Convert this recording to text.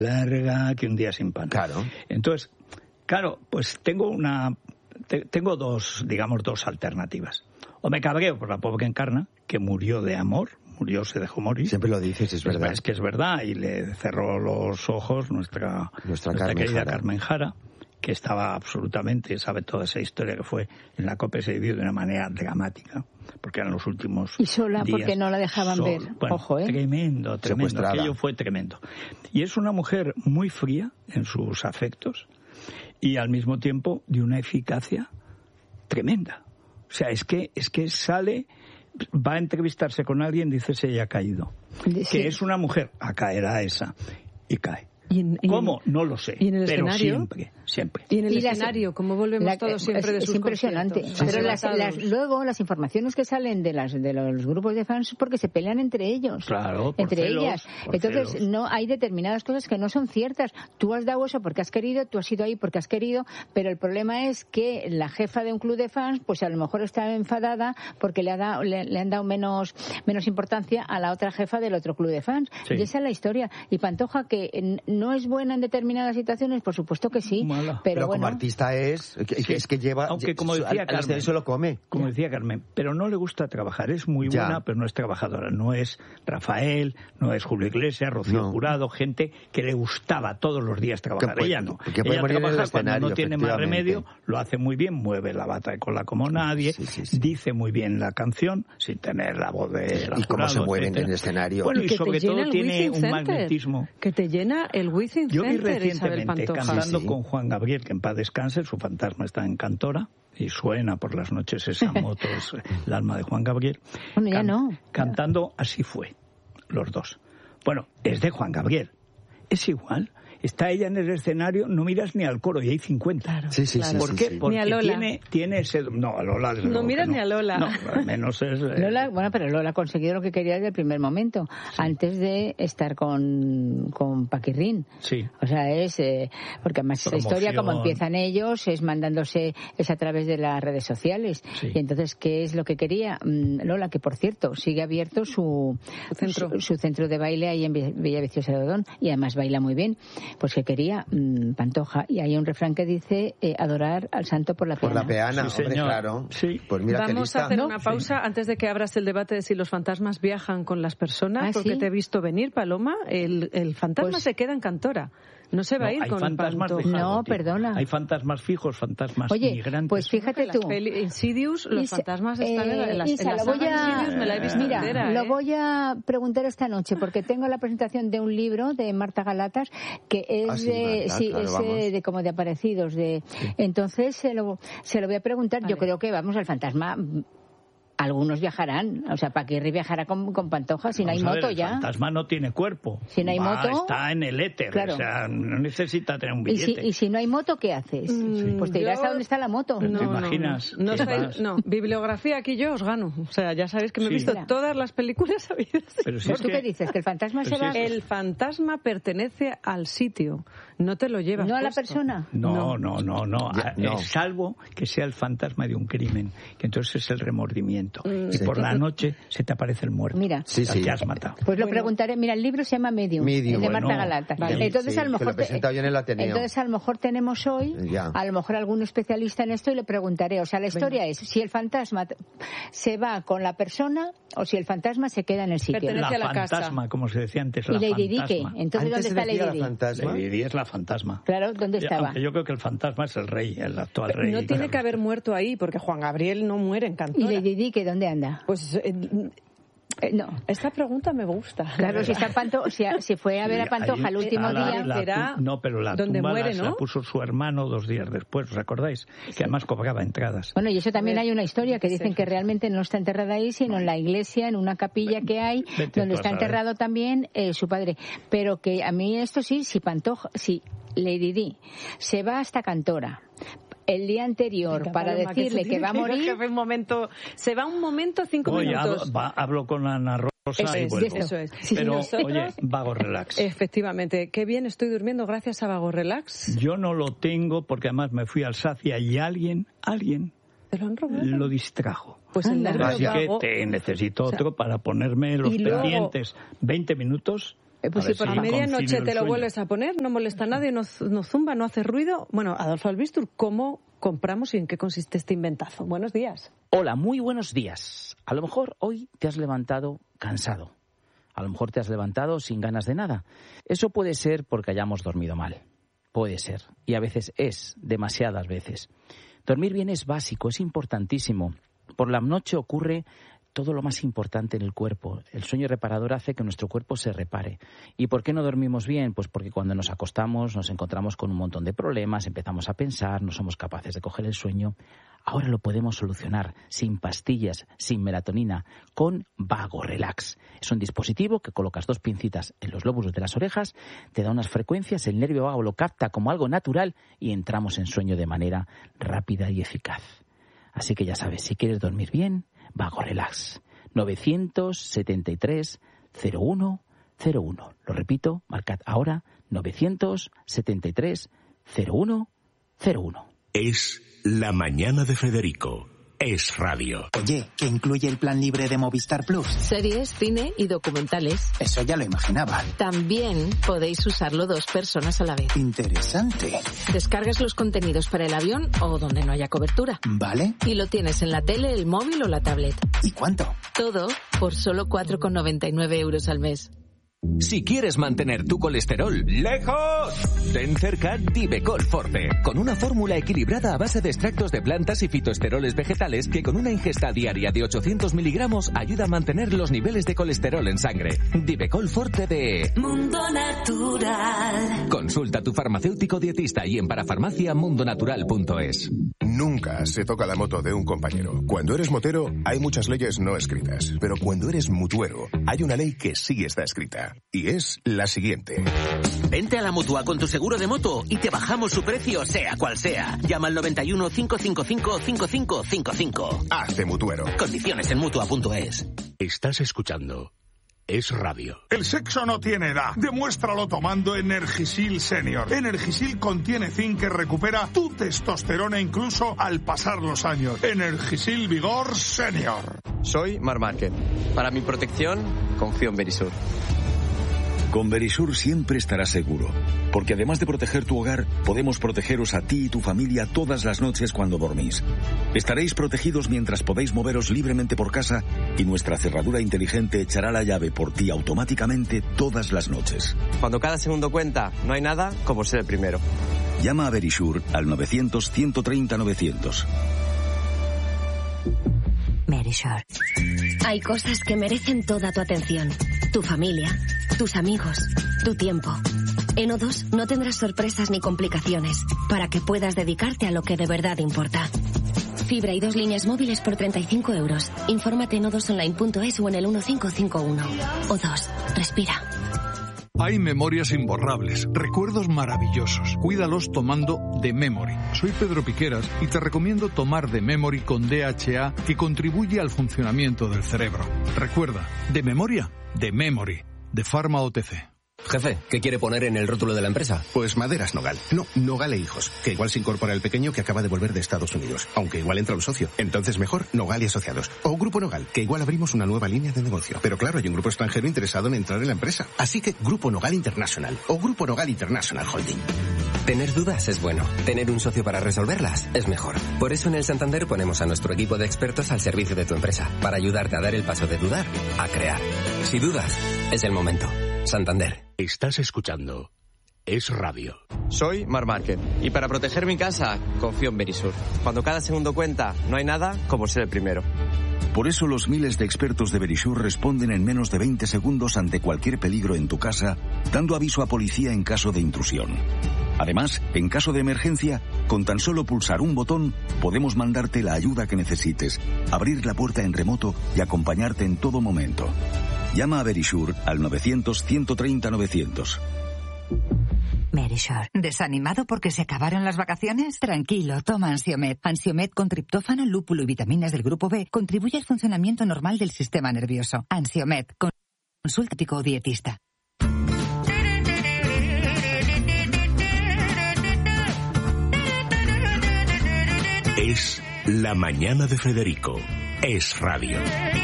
larga que un día sin pan. Claro. Entonces, claro, pues tengo dos alternativas. O me cabreo por la pobre Encarna, que murió de amor, se dejó morir. Siempre lo dices, es verdad. Es que es verdad, y le cerró los ojos nuestra querida Carmen Jara, que estaba absolutamente, sabe toda esa historia que fue en la COPE, se vivió de una manera dramática, porque eran los últimos y sola días, porque no la dejaban ver. Bueno, ojo, tremendo, aquello fue tremendo. Y es una mujer muy fría en sus afectos y al mismo tiempo de una eficacia tremenda. O sea, es que sale, va a entrevistarse con alguien, dice se haya caído. Sí. Que es una mujer, a caer a esa, y cae. ¿Cómo? No lo sé. ¿Y en el pero escenario? Siempre. ¿Y en el escenario? ¿Cómo volvemos todos siempre de sus impresionante. conciertos? Pero luego las informaciones que salen de los grupos de fans porque se pelean entre ellos. Claro, entre celos, ellas. Entonces, celos. No hay determinadas cosas que no son ciertas. Tú has dado eso porque has querido, tú has ido ahí porque has querido, pero el problema es que la jefa de un club de fans, pues a lo mejor está enfadada porque le han dado menos importancia a la otra jefa del otro club de fans. Sí. Y esa es la historia. Y Pantoja, que no es buena en determinadas situaciones, por supuesto que sí. Pero bueno, como artista es que lleva, aunque como decía Carmen, eso lo come. Como decía Carmen, pero no le gusta trabajar, es muy buena, pero no es trabajadora, no es Rafael, no es Julio Iglesias, Rocío Jurado, gente que le gustaba todos los días trabajar. Ella no. Ella trabaja cuando no tiene más remedio, lo hace muy bien, mueve la bata de cola como nadie, dice muy bien la canción sin tener la voz de la y cómo se mueven en el escenario. Bueno, y sobre todo tiene un magnetismo que te llena el Wizzing Center. Yo vi recientemente cantando con Juan Gabriel, que en paz descanse, su fantasma está en Cantora y suena por las noches esa moto, es el alma de Juan Gabriel. Bueno, ya no. Cantando Así fue, los dos. Bueno, es de Juan Gabriel, es igual. Está ella en el escenario, no miras ni al coro y hay 50. Claro, sí. ¿Por qué? Sí. Porque ni a Lola. Tiene ese... No, a Lola... No miras ni a Lola. No, al menos es... Lola, bueno, pero Lola ha conseguido lo que quería desde el primer momento, antes de estar con Paquirrín. Sí. O sea, porque además esa historia, como empiezan ellos, es mandándose, es a través de las redes sociales. Sí. Y entonces, ¿qué es lo que quería? Lola, que por cierto, sigue abierto su centro de baile ahí en Villaviciosa de Odón, y además baila muy bien. Pues que quería Pantoja, y hay un refrán que dice adorar al santo por la peana. Por la peana, sí, hombre, claro. Sí. Pues mira, vamos a hacer una pausa antes de que abras el debate de si los fantasmas viajan con las personas, porque te he visto venir, Paloma. El fantasma se queda en Cantora. No se va a ir con fantasmas No, perdona. Hay fantasmas fijos, fantasmas migrantes. Pues fíjate tú. Insidious, los fantasmas están en la Isa, saga Insidious, me la he visto entera. Lo voy a preguntar esta noche, porque tengo la presentación de un libro de Marta Galatas, que es de como de aparecidos. Entonces se lo voy a preguntar. Vale. Yo creo que, el fantasma... Algunos viajarán, o sea, Paquirri viajará con Pantoja, si no hay moto ya. El fantasma no tiene cuerpo. Si no hay moto... Está en el éter, o sea, no necesita tener un billete. ¿Y si no hay moto, qué haces? Pues te irás a donde está la moto. ¿Te imaginas? No, bibliografía aquí yo os gano. O sea, ya sabéis que me he visto todas las películas habidas. Pero si ¿Tú qué dices? ¿Que el fantasma se va? El fantasma pertenece al sitio, no te lo llevas ¿No puesto. a la persona? No. Salvo que sea el fantasma de un crimen, que entonces es el remordimiento. Y por la noche se te aparece el muerto. Mira, al que has matado. Pues lo preguntaré. Mira, el libro se llama Medium, de Marta Galatas. Vale. Entonces a lo mejor entonces a lo mejor tenemos hoy a lo mejor algún especialista en esto y le preguntaré. O sea, la historia es si el fantasma se va con la persona o si el fantasma se queda en el sitio. Pertenece a la fantasma, casa. como se decía antes, y la Lady fantasma. Di, ¿qué? Entonces, ¿dónde está Lady Di? Lady Di es la fantasma. Claro, ¿dónde estaba? Aunque yo creo que el fantasma es el rey, el actual rey. No tiene que haber muerto ahí, porque Juan Gabriel no muere en Cantora. ¿Y Lady Di, que dónde anda? Pues no. Esta pregunta me gusta. Claro, si fue a ver a Pantoja el último día, será pero la donde tumba muere, ¿no? la puso su hermano 2 días después, ¿os acordáis? Que además cobraba entradas. Bueno, y eso también hay una historia que dicen que realmente no está enterrada ahí, sino en la iglesia, en una capilla que hay, donde está enterrado también su padre. Pero que a mí esto sí, si Lady Di se va hasta Cantora el día anterior para decirle que va a morir. Se va un momento, 5 minutos. Hablo con Ana Rosa y vuelvo. Eso es. Pero, oye, Vago Relax. Efectivamente. Qué bien estoy durmiendo gracias a Vago Relax. Yo no lo tengo porque además me fui al Sacia y alguien ¿Te lo han robado? Lo distrajo. Pues Así que necesito otro para ponerme los pendientes 20 minutos Pues si por la medianoche te lo vuelves a poner, no molesta a nadie, no zumba, no hace ruido. Bueno, Adolfo Albistur, ¿cómo compramos y en qué consiste este inventazo? Buenos días. Hola, muy buenos días. A lo mejor hoy te has levantado cansado. A lo mejor te has levantado sin ganas de nada. Eso puede ser porque hayamos dormido mal. Puede ser. Y a veces es, demasiadas veces. Dormir bien es básico, es importantísimo. Por la noche ocurre todo lo más importante en el cuerpo. El sueño reparador hace que nuestro cuerpo se repare. ¿Y por qué no dormimos bien? Pues porque cuando nos acostamos nos encontramos con un montón de problemas, empezamos a pensar, no somos capaces de coger el sueño. Ahora lo podemos solucionar sin pastillas, sin melatonina, con Vago Relax. Es un dispositivo que colocas 2 pincitas en los lóbulos de las orejas, te da unas frecuencias, el nervio vago lo capta como algo natural y entramos en sueño de manera rápida y eficaz. Así que ya sabes, si quieres dormir bien, Vago Relax. 973 0101. Lo repito, marcad ahora 973 0101. Es La Mañana de Federico. Es radio. Oye, ¿qué incluye el plan libre de Movistar Plus? Series, cine y documentales. Eso ya lo imaginaba. También podéis usarlo 2 personas a la vez. Interesante. Descargas los contenidos para el avión o donde no haya cobertura. Vale. Y lo tienes en la tele, el móvil o la tablet. ¿Y cuánto? Todo por solo 4,99 euros al mes. Si quieres mantener tu colesterol lejos, ten cerca Divecol Forte, con una fórmula equilibrada a base de extractos de plantas y fitoesteroles vegetales que con una ingesta diaria de 800 miligramos ayuda a mantener los niveles de colesterol en sangre. Divecol Forte de Mundo Natural. Consulta a tu farmacéutico dietista y en parafarmaciamundonatural.es. Nunca se toca la moto de un compañero. Cuando eres motero, hay muchas leyes no escritas. Pero cuando eres mutuero, hay una ley que sí está escrita. Y es la siguiente. Vente a la Mutua con tu seguro de moto y te bajamos su precio, sea cual sea. Llama al 91 555 5555. Hazte mutuero. Condiciones en Mutua.es. Estás escuchando Es radio. El sexo no tiene edad. Demuéstralo tomando Energisil Senior. Energisil contiene zinc que recupera tu testosterona incluso al pasar los años. Energisil Vigor Senior. Soy Mar Márquez. Para mi protección, confío en Verisur. Con Verisur siempre estarás seguro, porque además de proteger tu hogar, podemos protegeros a ti y tu familia todas las noches cuando dormís. Estaréis protegidos mientras podéis moveros libremente por casa y nuestra cerradura inteligente echará la llave por ti automáticamente todas las noches. Cuando cada segundo cuenta, no hay nada como ser el primero. Llama a Verisur al 900-130-900. Verisur. Hay cosas que merecen toda tu atención. Tu familia, tus amigos, tu tiempo. En O2 no tendrás sorpresas ni complicaciones para que puedas dedicarte a lo que de verdad importa. Fibra y 2 líneas móviles por 35 euros. Infórmate en o2online.es o en el 1551. O2. Respira. Hay memorias imborrables, recuerdos maravillosos. Cuídalos tomando The Memory. Soy Pedro Piqueras y te recomiendo tomar The Memory con DHA que contribuye al funcionamiento del cerebro. Recuerda, de memoria, The Memory, de Pharma OTC. Jefe, ¿qué quiere poner en el rótulo de la empresa? Pues Maderas Nogal. No, Nogal e Hijos, que igual se incorpora el pequeño que acaba de volver de Estados Unidos, aunque igual entra un socio. Entonces mejor Nogal y Asociados. O Grupo Nogal, que igual abrimos una nueva línea de negocio. Pero claro, hay un grupo extranjero interesado en entrar en la empresa. Así que Grupo Nogal International o Grupo Nogal International Holding. Tener dudas es bueno. Tener un socio para resolverlas es mejor. Por eso en el Santander ponemos a nuestro equipo de expertos al servicio de tu empresa, para ayudarte a dar el paso de dudar a crear. Si dudas, es el momento. Santander. Estás escuchando Es radio. Soy Mar Márquez y para proteger mi casa confío en Verisur. Cuando cada segundo cuenta, no hay nada como ser el primero. Por eso los miles de expertos de Verisur responden en menos de 20 segundos ante cualquier peligro en tu casa, dando aviso a policía en caso de intrusión. Además, en caso de emergencia, con tan solo pulsar un botón, podemos mandarte la ayuda que necesites, abrir la puerta en remoto y acompañarte en todo momento. Llama a Verisur al 900-130-900. Verisur. ¿Desanimado porque se acabaron las vacaciones? Tranquilo, toma Ansiomed. Ansiomed con triptófano, lúpulo y vitaminas del grupo B contribuye al funcionamiento normal del sistema nervioso. Ansiomed. Consulta o dietista. Es La Mañana de Federico. Es radio.